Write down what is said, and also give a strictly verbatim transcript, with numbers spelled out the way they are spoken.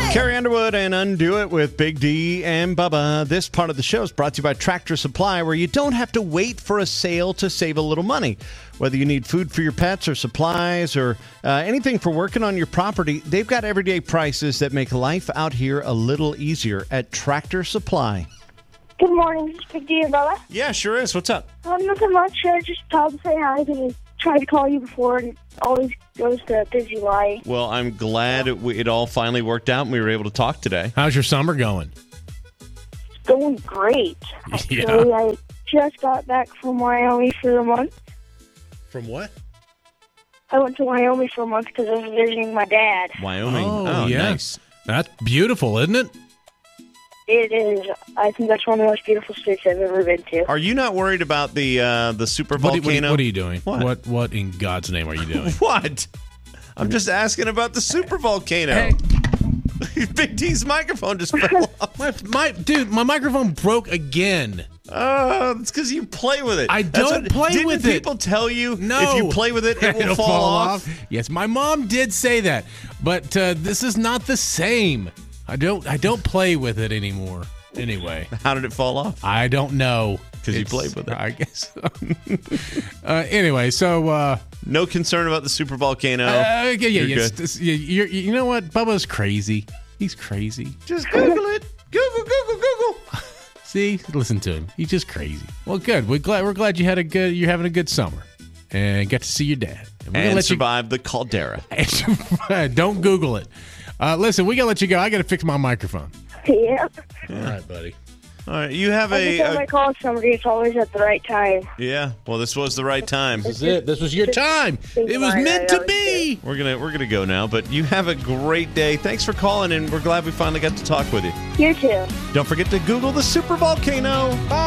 Carrie Underwood and Undo It with Big D and Bubba. This part of the show is brought to you by Tractor Supply, where you don't have to wait for a sale to save a little money. Whether you need food for your pets or supplies or uh, anything for working on your property, they've got everyday prices that make life out here a little easier at Tractor Supply. Good morning, this is Big D and Bubba. Yeah, sure is. What's up? Um, nothing much. I just called to say hi because I tried to call you before and it always goes to busy line. Well, I'm glad it, it all finally worked out and we were able to talk today. How's your summer going? It's going great. Actually, Yeah. I just got back from Wyoming for a month. From what? I went to Wyoming for a month because I was visiting my dad. Wyoming. Oh, Oh, yeah. nice. That's beautiful, isn't it? It is. I think that's one of the most beautiful states I've ever been to. Are you not worried about the uh, the super What, do- volcano? what, are you doing? What? what? What in God's name are you doing? What? I'm just asking about the super volcano. Hey. Big D's microphone just fell off. my, my dude, my microphone broke again. Oh, it's because you play with it. I That's don't what- play didn't with it. people tell you No. if you play with it, it will It'll fall, off? Yes, my mom did say that, but uh, this is not the same. I don't. I don't play with it anymore. Anyway, How did it fall off? I don't know 'Cause you It's- played with it. I guess. uh, anyway, so uh, No concern about the super volcano. uh, yeah, yeah, You're yes, good. this- you, you're, you know what? Bubba's crazy. He's crazy. Just Google it. Google, Google, Google. See, listen to him. He's just crazy. Well, good. We're glad. We're glad you had a good. You're having a good summer, and got to see your dad. And, we're gonna And let survive the caldera. you. Don't Google it. Uh, listen, we gotta let you go. I gotta fix my microphone. Yeah. All right, buddy. All right, you have Every a, time a I call somebody, it's always at the right time. yeah. Well, this was the right time. This is it. This was your time. It was meant to be. We're gonna we're gonna go now, but you have a great day. Thanks for calling, and we're glad we finally got to talk with you. You too. Don't forget to Google the super volcano. Bye.